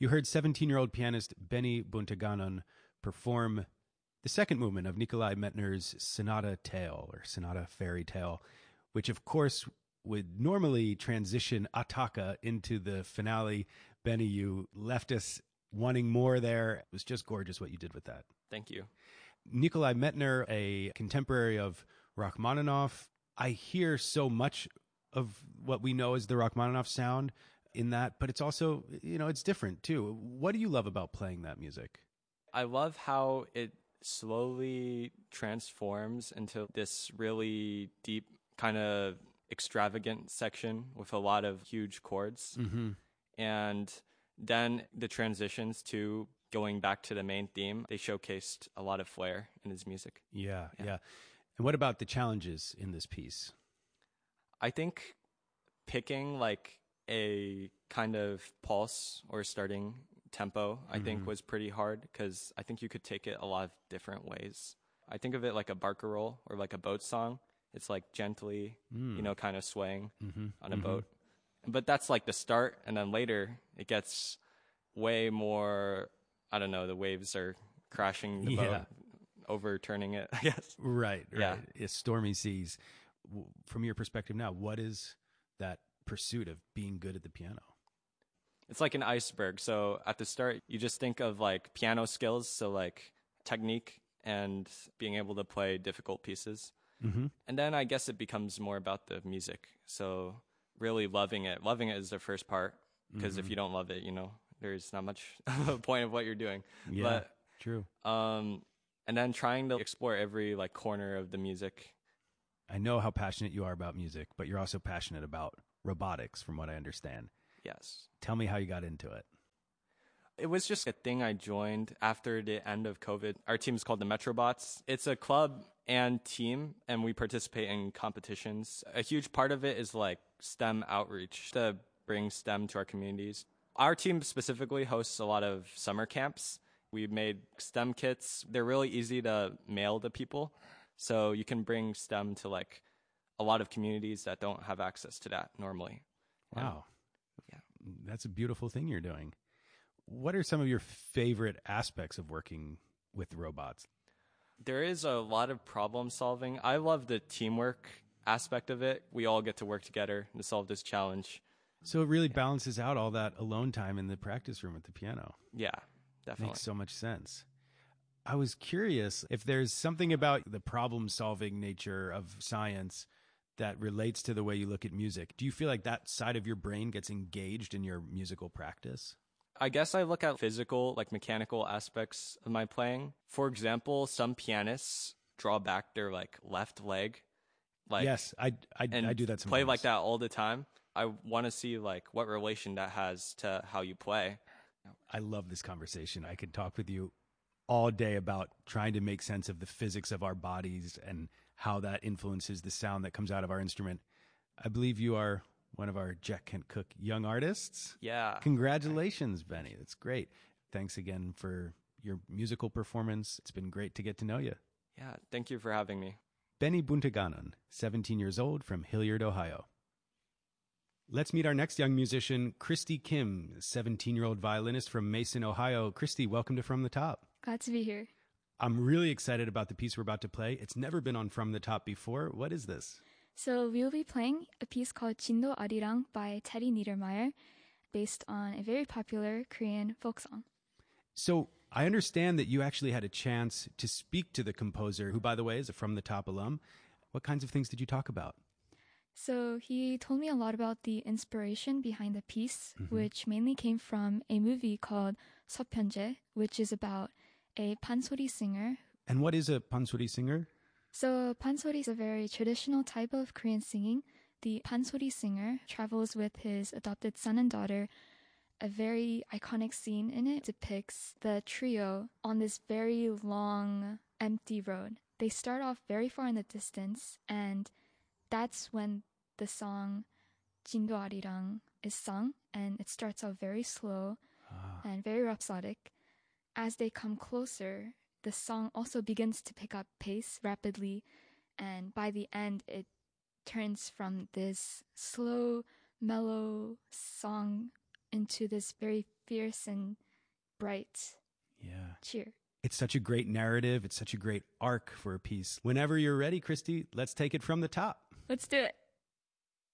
You heard 17-year-old pianist Benny Buntaganon perform the second movement of Nikolai Metner's Sonata Tale, or Sonata Fairy Tale, which of course would normally transition Attacca into the finale. Benny, you left us wanting more there. It was just gorgeous what you did with that. Thank you. Nikolai Metner, a contemporary of Rachmaninoff. I hear so much of what we know as the Rachmaninoff sound in that, but it's also, it's different too. What do you love about playing that music? I love how it slowly transforms into this really deep, kind of extravagant section with a lot of huge chords. Mm-hmm. And then the transitions to going back to the main theme, they showcased a lot of flair in his music. Yeah. And what about the challenges in this piece? I think picking like a kind of pulse or starting tempo, I think was pretty hard because I think you could take it a lot of different ways. I think of it like a barcarolle or like a boat song. It's like gently, kind of swaying on a boat. But that's like the start. And then later it gets way more, I don't know, the waves are crashing the boat, overturning it, I guess. Right. Yeah. It's stormy seas. From your perspective now, what is that pursuit of being good at the piano? It's like an iceberg. So at the start, you just think of like piano skills. So like technique and being able to play difficult pieces. Mm-hmm. And then I guess it becomes more about the music. So really loving it. Loving it is the first part. Because if you don't love it, there's not much of a point of what you're doing. Yeah, but, true. And then trying to explore every like corner of the music. I know how passionate you are about music, but you're also passionate about robotics, from what I understand. Yes. Tell me how you got into it. It was just a thing I joined after the end of COVID. Our team is called the Metrobots. It's a club and team, and we participate in competitions. A huge part of it is like STEM outreach to bring STEM to our communities. Our team specifically hosts a lot of summer camps. We made STEM kits. They're really easy to mail to people. So you can bring STEM to like a lot of communities that don't have access to that normally. Wow. Yeah. That's a beautiful thing you're doing. What are some of your favorite aspects of working with robots? There is a lot of problem solving. I love the teamwork aspect of it. We all get to work together to solve this challenge. So it really balances out all that alone time in the practice room at the piano. Yeah, definitely. Makes so much sense. I was curious if there's something about the problem-solving nature of science that relates to the way you look at music. Do you feel like that side of your brain gets engaged in your musical practice? I guess I look at physical, like mechanical aspects of my playing. For example, some pianists draw back their like left leg. Like, yes, I do that sometimes. Play like that all the time. I want to see like what relation that has to how you play. I love this conversation. I could talk with you all day about trying to make sense of the physics of our bodies and how that influences the sound that comes out of our instrument. I believe you are one of our Jack Kent Cooke young artists. Yeah. Congratulations, Benny. That's great. Thanks again for your musical performance. It's been great to get to know you. Yeah, thank you for having me. Benny Buntaganon, 17 years old, from Hilliard, Ohio. Let's meet our next young musician, Christy Kim, 17-year-old violinist from Mason, Ohio. Christy, welcome to From the Top. Glad to be here. I'm really excited about the piece we're about to play. It's never been on From the Top before. What is this? So we will be playing a piece called 진도 아리랑 by Teddy Niedermeyer, based on a very popular Korean folk song. So I understand that you actually had a chance to speak to the composer, who, by the way, is a From the Top alum. What kinds of things did you talk about? So he told me a lot about the inspiration behind the piece, which mainly came from a movie called 서편제, which is about a pansori singer. And what is a pansori singer? So pansori is a very traditional type of Korean singing. The pansori singer travels with his adopted son and daughter. A very iconic scene in it depicts the trio on this very long, empty road. They start off very far in the distance, and that's when the song 진도 아리랑 is sung, and it starts out very slow and very rhapsodic. As they come closer, the song also begins to pick up pace rapidly, and by the end, it turns from this slow, mellow song into this very fierce and bright cheer. It's such a great narrative. It's such a great arc for a piece. Whenever you're ready, Christy, let's take it from the top. Let's do it.